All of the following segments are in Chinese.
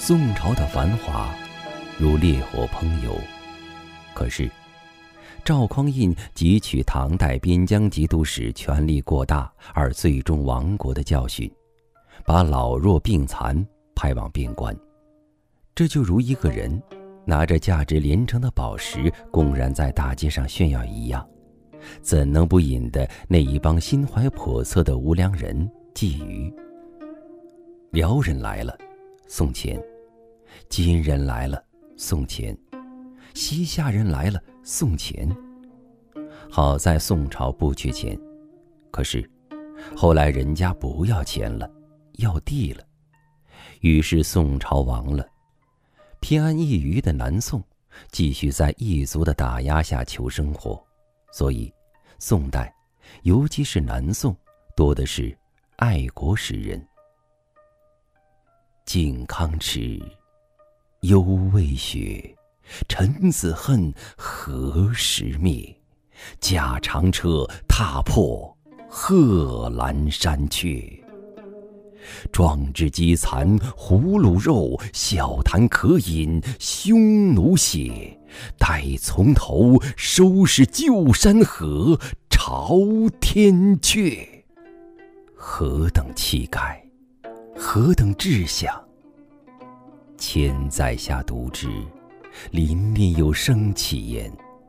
宋朝的繁华如烈火烹油，可是赵匡胤汲取唐代边疆节度使权力过大而最终亡国的教训，把老弱病残派往边关。这就如一个人拿着价值连城的宝石公然在大街上炫耀一样，怎能不引得那一帮心怀叵测的无良人觊觎？辽人来了，送钱；金人来了，送钱；西夏人来了，送钱。好在宋朝不缺钱，可是后来人家不要钱了，要地了，于是宋朝亡了。偏安一隅的南宋继续在异族的打压下求生活，所以宋代，尤其是南宋，多的是爱国诗人。靖康耻，犹未雪，臣子恨，何时灭？驾长车，踏破贺兰山缺。壮志饥残胡虏肉，笑谈渴饮匈奴血。待从头，收拾旧山河，朝天阙。何等气概，何等志向！千载下读之，临念有生气焉。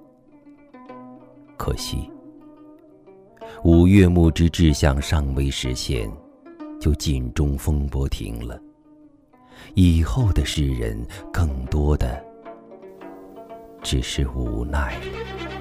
可惜五岳牧之志向尚未实现，就尽中风波停了。以后的诗人更多的只是无奈。